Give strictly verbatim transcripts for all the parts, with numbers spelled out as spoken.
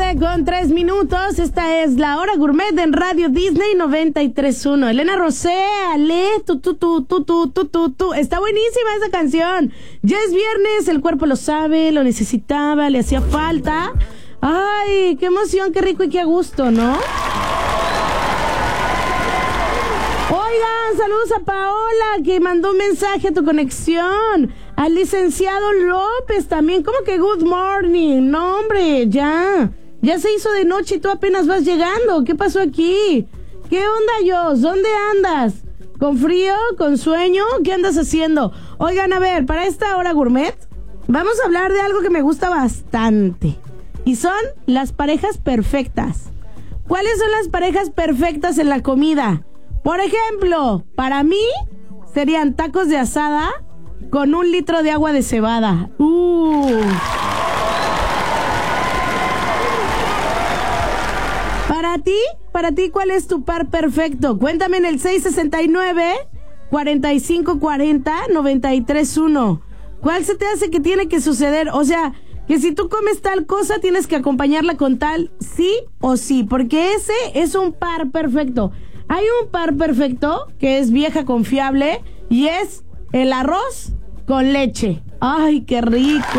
tarde con tres minutos. Esta es la Hora Gourmet en Radio Disney noventa y tres punto uno. Elena Rosé, Ale, tu, tu, tu, tu, tu, tu, tu, tu. Está buenísima esa canción. Ya es viernes, el cuerpo lo sabe, lo necesitaba, le hacía falta. Ay, qué emoción, qué rico y qué a gusto, ¿no? Oigan, saludos a Paola, que mandó un mensaje a tu conexión. Al licenciado López también. ¿Cómo que good morning? No, hombre, ya. Ya se hizo de noche y tú apenas vas llegando. ¿Qué pasó aquí? ¿Qué onda, Jos? ¿Dónde andas? ¿Con frío? ¿Con sueño? ¿Qué andas haciendo? Oigan, a ver, para esta hora gourmet, vamos a hablar de algo que me gusta bastante. Y son las parejas perfectas. ¿Cuáles son las parejas perfectas en la comida? Por ejemplo, para mí serían tacos de asada con un litro de agua de cebada. Uh. Para ti, para ti, ¿cuál es tu par perfecto? Cuéntame en el seis sesenta y nueve, cuarenta y cinco cuarenta, noventa y tres uno. ¿Cuál se te hace que tiene que suceder? O sea, que si tú comes tal cosa, tienes que acompañarla con tal sí o sí, porque ese es un par perfecto. Hay un par perfecto que es vieja confiable y es el arroz con leche. ¡Ay, qué rico!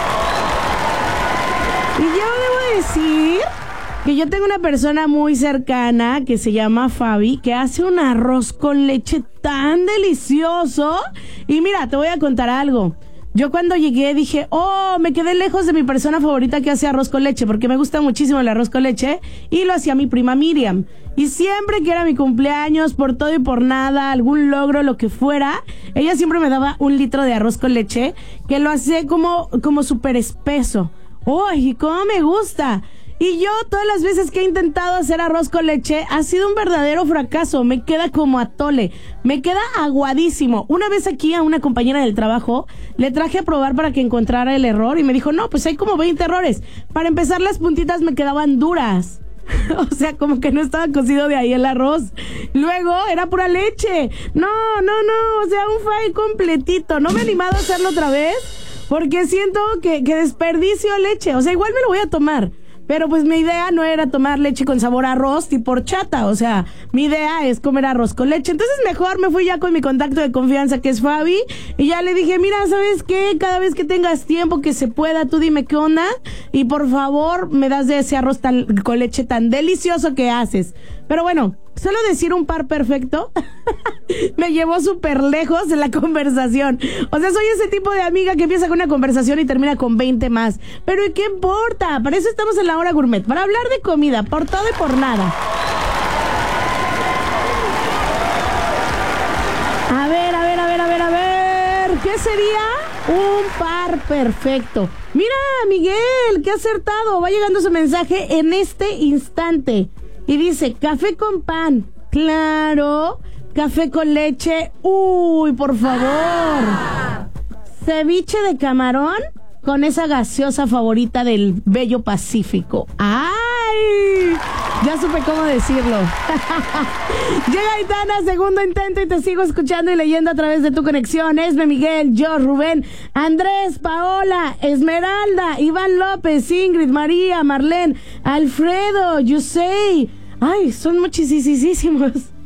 Y yo debo decir que yo tengo una persona muy cercana que se llama Fabi, que hace un arroz con leche tan delicioso. Y mira, te voy a contar algo. Yo cuando llegué dije, oh, me quedé lejos de mi persona favorita que hace arroz con leche, porque me gusta muchísimo el arroz con leche, y lo hacía mi prima Miriam. Y siempre que era mi cumpleaños, por todo y por nada, algún logro, lo que fuera, ella siempre me daba un litro de arroz con leche, que lo hacía como, como súper espeso. ¡Uy, cómo me gusta! Y yo, todas las veces que he intentado hacer arroz con leche, ha sido un verdadero fracaso. Me queda como atole. Me queda aguadísimo. Una vez aquí a una compañera del trabajo, le traje a probar para que encontrara el error y me dijo, no, pues hay como veinte errores. Para empezar, las puntitas me quedaban duras. O sea, como que no estaba cocido de ahí el arroz. Luego, era pura leche. No, no, no, o sea, un fail completito. No me he animado a hacerlo otra vez porque siento que, que desperdicio leche. O sea, igual me lo voy a tomar. Pero pues mi idea no era tomar leche con sabor a arroz tipo horchata, o sea, mi idea es comer arroz con leche. Entonces mejor me fui ya con mi contacto de confianza que es Fabi y ya le dije, mira, ¿sabes qué? Cada vez que tengas tiempo que se pueda, tú dime qué onda y por favor me das de ese arroz tan, con leche tan delicioso que haces. Pero bueno, solo decir un par perfecto me llevó súper lejos de la conversación. O sea, soy ese tipo de amiga que empieza con una conversación y termina con veinte más. Pero ¿y qué importa? Para eso estamos en la Hora Gourmet, para hablar de comida, por todo y por nada. A ver, a ver, a ver, a ver, a ver. ¿Qué sería un par perfecto? Mira, Miguel, qué acertado. Va llegando su mensaje en este instante. Y dice, café con pan. Claro. Café con leche. Uy, por favor. Ah. Ceviche de camarón con esa gaseosa favorita del bello Pacífico. ¡Ay! Ya supe cómo decirlo. Llega Aitana, segundo intento y te sigo escuchando y leyendo a través de tu conexión. Esme, Miguel, yo, Rubén, Andrés, Paola, Esmeralda, Iván López, Ingrid, María, Marlene, Alfredo, Yusei. Ay, son muchísimos.